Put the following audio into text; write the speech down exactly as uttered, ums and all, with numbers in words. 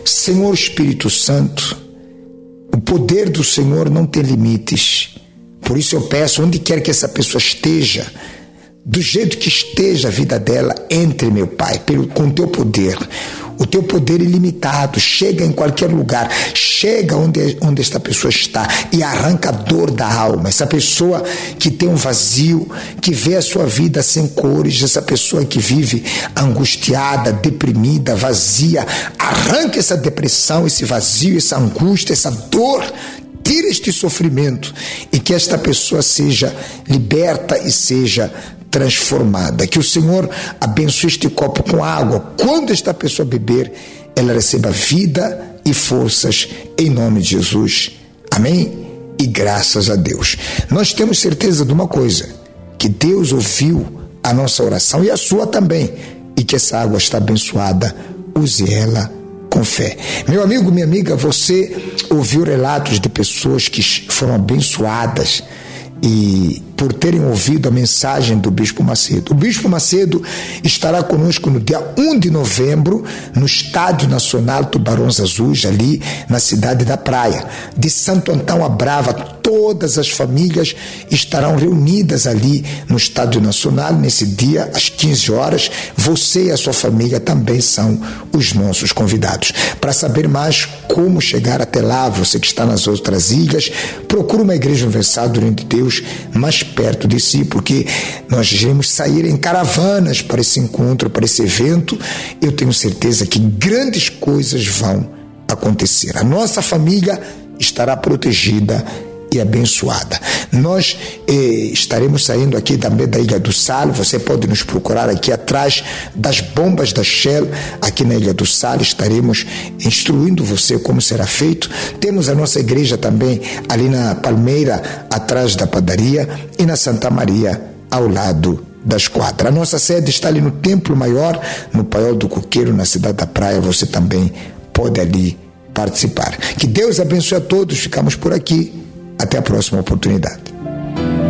Senhor Espírito Santo, o poder do Senhor não tem limites. Por isso eu peço, onde quer que essa pessoa esteja, do jeito que esteja a vida dela, entre, meu Pai, pelo, com o teu poder. O teu poder ilimitado, chega em qualquer lugar, chega onde, onde esta pessoa está e arranca a dor da alma. Essa pessoa que tem um vazio, que vê a sua vida sem cores, essa pessoa que vive angustiada, deprimida, vazia, arranca essa depressão, esse vazio, essa angústia, essa dor. Tira este sofrimento e que esta pessoa seja liberta e seja transformada. Que o Senhor abençoe este copo com água. Quando esta pessoa beber, ela receba vida e forças em nome de Jesus. Amém? E graças a Deus. Nós temos certeza de uma coisa, que Deus ouviu a nossa oração e a sua também, e que essa água está abençoada. Use ela com fé. Meu amigo, minha amiga, você ouviu relatos de pessoas que foram abençoadas e por terem ouvido a mensagem do Bispo Macedo. O Bispo Macedo estará conosco no dia primeiro de novembro, no Estádio Nacional Tubarões Azuis, ali na cidade da Praia. De Santo Antão a Brava, todas as famílias estarão reunidas ali no Estádio Nacional, nesse dia, às quinze horas. Você e a sua família também são os nossos convidados. Para saber mais como chegar até lá, você que está nas outras ilhas, procure uma Igreja Universal do Reino de Deus mais perto de si, porque nós iremos sair em caravanas para esse encontro, para esse evento. Eu tenho certeza que grandes coisas vão acontecer. A nossa família estará protegida e abençoada. Nós eh, estaremos saindo aqui também da Ilha do Sal. Você pode nos procurar aqui atrás das bombas da Shell, aqui na Ilha do Sal. Estaremos instruindo você como será feito. Temos a nossa igreja também ali na Palmeira, atrás da padaria, e na Santa Maria, ao lado da esquadra. A nossa sede está ali no Templo Maior, no Paiol do Coqueiro, na cidade da Praia. Você também pode ali participar. Que Deus abençoe a todos. Ficamos por aqui. Até a próxima oportunidade.